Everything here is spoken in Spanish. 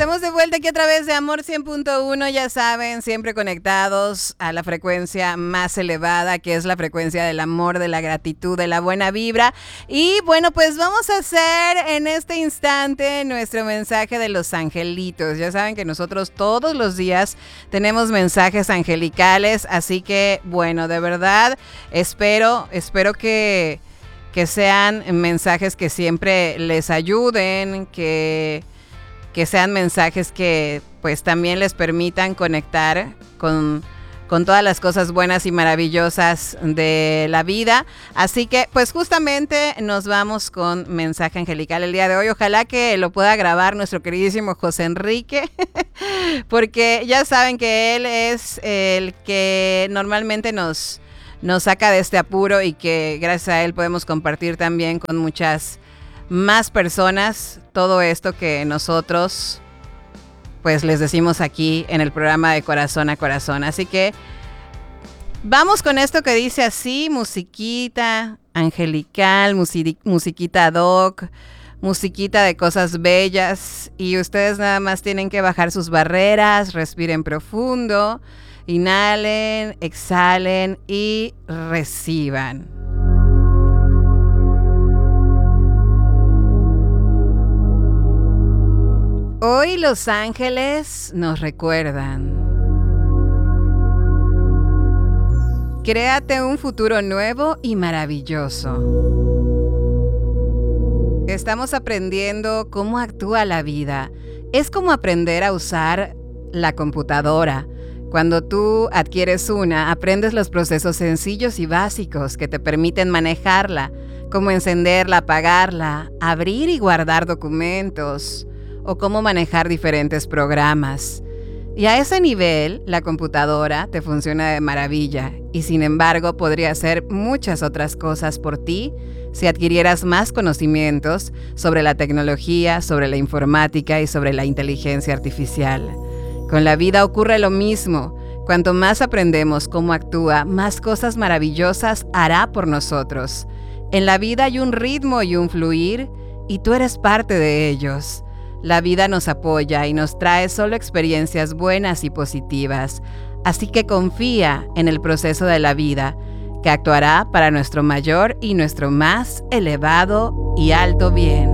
Estamos de vuelta aquí a través de Amor 100.1, ya saben, siempre conectados a la frecuencia más elevada, que es la frecuencia del amor, de la gratitud, de la buena vibra. Y bueno, pues vamos a hacer en este instante nuestro mensaje de los angelitos. Ya saben que nosotros todos los días tenemos mensajes angelicales, así que bueno, de verdad espero que sean mensajes que siempre les ayuden, que sean mensajes que pues también les permitan conectar con todas las cosas buenas y maravillosas de la vida. Así que pues justamente nos vamos con mensaje angelical el día de hoy. Ojalá que lo pueda grabar nuestro queridísimo José Enrique, porque ya saben que él es el que normalmente nos saca de este apuro y que gracias a él podemos compartir también con muchas más personas todo esto que nosotros pues les decimos aquí en el programa de Corazón a Corazón. Así que vamos con esto que dice así: musiquita angelical, musiquita doc, musiquita de cosas bellas, y ustedes nada más tienen que bajar sus barreras, respiren profundo, inhalen, exhalen y reciban. Hoy los ángeles nos recuerdan: créate un futuro nuevo y maravilloso. Estamos aprendiendo cómo actúa la vida. Es como aprender a usar la computadora. Cuando tú adquieres una, aprendes los procesos sencillos y básicos que te permiten manejarla, como encenderla, apagarla, abrir y guardar documentos, o cómo manejar diferentes programas. Y a ese nivel, la computadora te funciona de maravilla, y sin embargo podría hacer muchas otras cosas por ti si adquirieras más conocimientos sobre la tecnología, sobre la informática y sobre la inteligencia artificial. Con la vida ocurre lo mismo. Cuanto más aprendemos cómo actúa, más cosas maravillosas hará por nosotros. En la vida hay un ritmo y un fluir, y tú eres parte de ellos. La vida nos apoya y nos trae solo experiencias buenas y positivas. Así que confía en el proceso de la vida, que actuará para nuestro mayor y nuestro más elevado y alto bien.